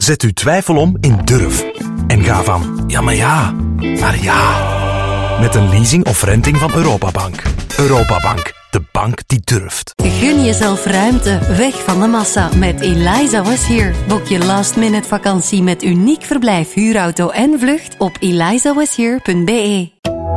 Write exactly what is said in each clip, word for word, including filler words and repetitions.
Zet uw twijfel om in durf. En ga van ja, maar ja, naar ja. Met een leasing of renting van Europabank. Europabank, de bank die durft. Gun jezelf ruimte, weg van de massa met Eliza Was Here. Boek je last minute vakantie met uniek verblijf, huurauto en vlucht op eliza was here punt b e.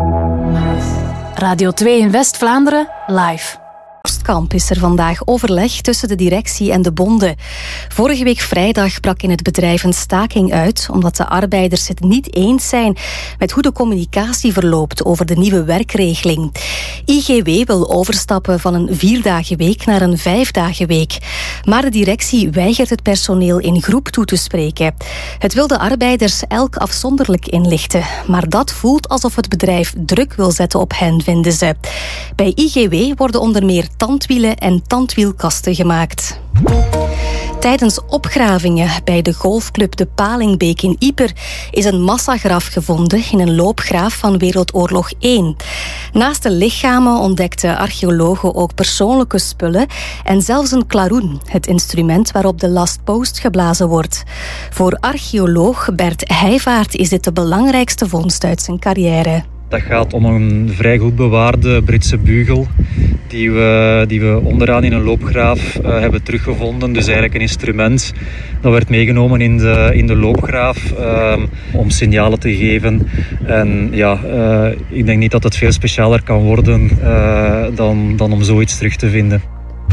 Radio twee in West-Vlaanderen, live. Kamp is er vandaag overleg tussen de directie en de bonden. Vorige week vrijdag brak in het bedrijf een staking uit omdat de arbeiders het niet eens zijn met hoe de communicatie verloopt over de nieuwe werkregeling. I G W wil overstappen van een vierdagenweek naar een vijfdagenweek. Maar de directie weigert het personeel in groep toe te spreken. Het wil de arbeiders elk afzonderlijk inlichten. Maar dat voelt alsof het bedrijf druk wil zetten op hen, vinden ze. Bij I G W worden onder meer tandwielen en tandwielkasten gemaakt. Tijdens opgravingen bij de golfclub De Palingbeek in Ieper is een massagraf gevonden in een loopgraaf van Wereldoorlog één. Naast de lichamen ontdekten archeologen ook persoonlijke spullen en zelfs een klaroen, het instrument waarop de last post geblazen wordt. Voor archeoloog Bert Heijvaart is dit de belangrijkste vondst uit zijn carrière. Dat gaat om een vrij goed bewaarde Britse bugel die we, die we onderaan in een loopgraaf uh, hebben teruggevonden. Dus eigenlijk een instrument dat werd meegenomen in de, in de loopgraaf uh, om signalen te geven. En ja, uh, ik denk niet dat het veel specialer kan worden uh, dan, dan om zoiets terug te vinden.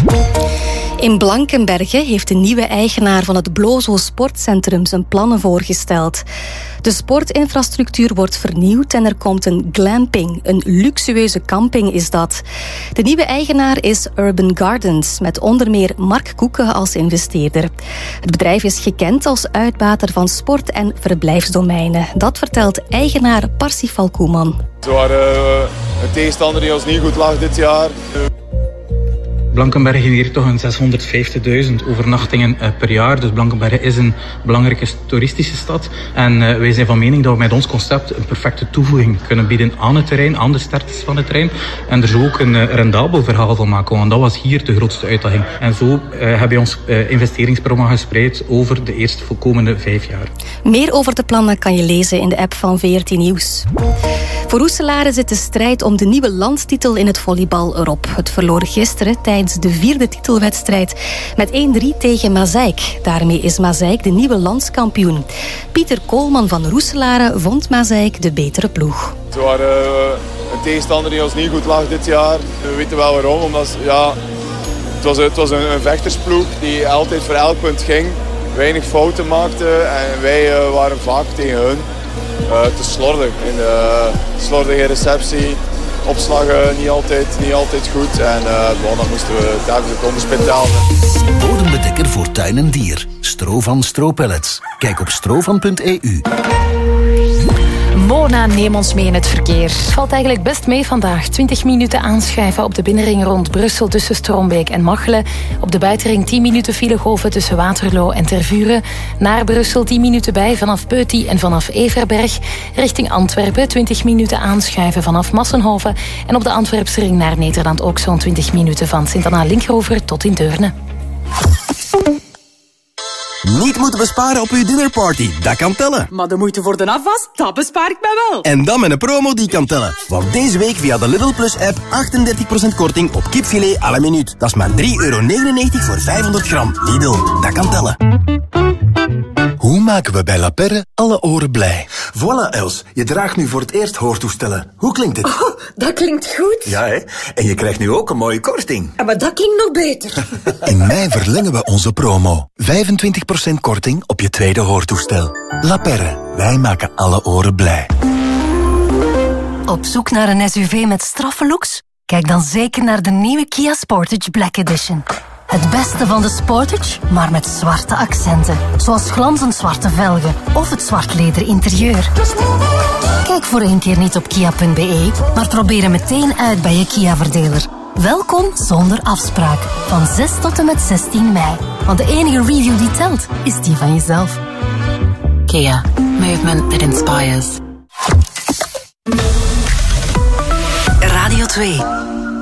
In Blankenberge heeft de nieuwe eigenaar van het Blozo Sportcentrum zijn plannen voorgesteld. De sportinfrastructuur wordt vernieuwd en er komt een glamping. Een luxueuze camping is dat. De nieuwe eigenaar is Urban Gardens, met onder meer Mark Koeken als investeerder. Het bedrijf is gekend als uitbater van sport- en verblijfsdomeinen. Dat vertelt eigenaar Parsifal Koeman. Ze waren uh, een tegenstander die ons niet goed lag dit jaar. Blankenberge heeft toch een zeshonderdvijftigduizend overnachtingen uh, per jaar. Dus Blankenberge is een belangrijke toeristische stad. En uh, wij zijn van mening dat we met ons concept een perfecte toevoeging kunnen bieden aan het terrein, aan de sterktes van het terrein. En er zo ook een uh, rendabel verhaal van maken. Want dat was hier de grootste uitdaging. En zo uh, hebben we ons uh, investeringsprogramma gespreid over de eerste komende vijf jaar. Meer over de plannen kan je lezen in de app van V R T Nieuws. Voor Roeselare zit de strijd om de nieuwe landstitel in het volleybal erop. Het verloor gisteren tijdens de vierde titelwedstrijd met één drie tegen Mazeik. Daarmee is Mazeik de nieuwe landskampioen. Pieter Koolman van Roeselare vond Mazeik de betere ploeg. Ze waren uh, een tegenstander die ons niet goed lag dit jaar. We weten wel waarom, omdat ja, het was, het was een, een vechtersploeg die altijd voor elk punt ging. Weinig fouten maakte en wij uh, waren vaak tegen hun uh, te slordig. In de uh, slordige receptie. Opslagen niet altijd, niet altijd goed en uh, bon, dan moesten we duidelijk onderspit halen. Bodembedekker voor tuin en dier. Strovan Stropellets. Kijk op strovan punt e u. Mona, neem ons mee in het verkeer. Het valt eigenlijk best mee vandaag. twintig minuten aanschuiven op de binnenring rond Brussel tussen Strombeek en Machelen. Op de buitenring tien minuten filegolven tussen Waterloo en Tervuren. Naar Brussel tien minuten bij vanaf Peuty en vanaf Everberg. Richting Antwerpen twintig minuten aanschuiven vanaf Massenhoven. En op de Antwerpse ring naar Nederland ook zo'n twintig minuten van Sint-Anna-Linkhover tot in Deurne. Niet moeten besparen op uw dinnerparty, dat kan tellen. Maar de moeite voor de afwas, dat bespaar ik mij wel. En dan met een promo die kan tellen. Want deze week via de Lidl Plus app achtendertig procent korting op kipfilet à la minuut. Dat is maar drie euro negenennegentig voor vijfhonderd gram. Lidl, dat kan tellen. Hoe maken we bij La Perre alle oren blij? Voilà, Els. Je draagt nu voor het eerst hoortoestellen. Hoe klinkt het? Oh, dat klinkt goed. Ja, hè? En je krijgt nu ook een mooie korting. Ja, maar dat klinkt nog beter. In mei verlengen we onze promo. vijfentwintig procent korting op je tweede hoortoestel. La Perre. Wij maken alle oren blij. Op zoek naar een S U V met straffe looks? Kijk dan zeker naar de nieuwe Kia Sportage Black Edition. Het beste van de Sportage, maar met zwarte accenten. Zoals glanzend zwarte velgen of het zwart leder interieur. Kijk voor één keer niet op kia punt b e, maar probeer hem meteen uit bij je Kia-verdeler. Welkom zonder afspraak. Van zes tot en met zestien mei. Want de enige review die telt, is die van jezelf. Kia. Movement that inspires. Radio twee.